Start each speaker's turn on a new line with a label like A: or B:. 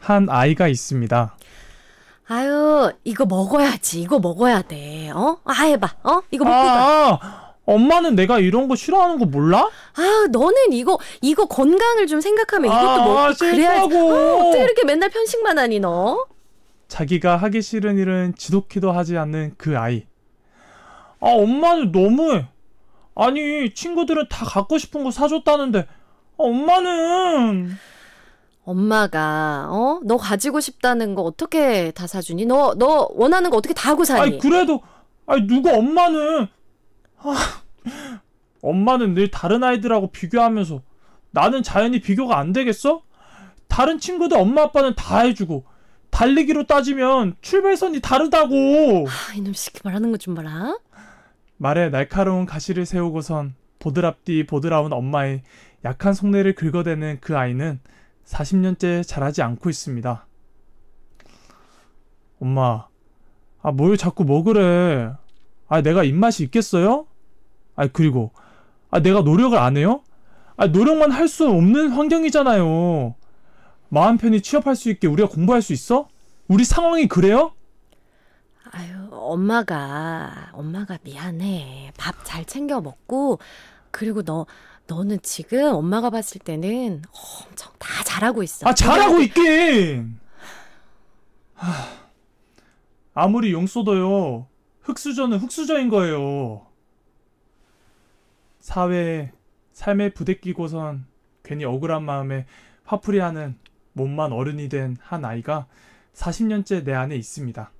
A: 한 아이가 있습니다.
B: 아유, 이거 먹어야지. 이거 먹어야 돼. 해봐. 이거 먹고 가.
A: 엄마는 내가 이런 거 싫어하는 거 몰라?
B: 너는 이거 건강을 좀 생각하면 이것도 먹고 그래야지.
A: 싫다고.
B: 어떻게 이렇게 맨날 편식만 하니, 너?
A: 자기가 하기 싫은 일은 지독히도 하지 않는 그 아이. 엄마는 너무해. 아니, 친구들은 다 갖고 싶은 거 사줬다는데, 엄마는.
B: 엄마가, 너 가지고 싶다는 거 어떻게 다 사주니? 너 원하는 거 어떻게 다 하고 사니?
A: 그래도, 누가 엄마는. 엄마는 늘 다른 아이들하고 비교하면서 나는 자연히 비교가 안 되겠어? 다른 친구들 엄마 아빠는 다 해주고 달리기로 따지면 출발선이 다르다고.
B: 이놈 새끼 말하는 거 좀 봐라.
A: 말에 날카로운 가시를 세우고선 보드랍디 보드라운 엄마의 약한 속내를 긁어대는 그 아이는 40년째 자라지 않고 있습니다. 엄마, 뭘 자꾸 먹으래. 내가 입맛이 있겠어요? 그리고 내가 노력을 안 해요? 노력만 할 수 없는 환경이잖아요. 마음 편히 취업할 수 있게 우리가 공부할 수 있어? 우리 상황이 그래요?
B: 엄마가 미안해. 밥 잘 챙겨 먹고, 그리고 너는 지금 엄마가 봤을 때는 엄청 다 잘하고 있어.
A: 잘하고 있긴. 아무리 용 쏘도요. 흙수저는 흙수저인 거예요. 사회에 삶에 부대끼고선 괜히 억울한 마음에 화풀이하는 못만 어른이 된 한 아이가 40년째 내 안에 있습니다.